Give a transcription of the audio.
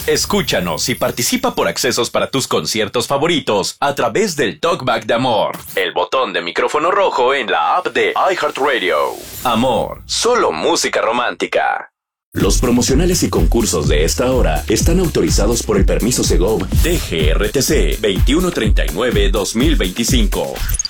Escúchanos y participa por accesos para tus conciertos favoritos a través del Talkback de Amor, el botón de micrófono rojo en la app de iHeartRadio. Amor, solo música romántica. Los promocionales y concursos de esta hora están autorizados por el permiso Segov DGRTC 2139-2025.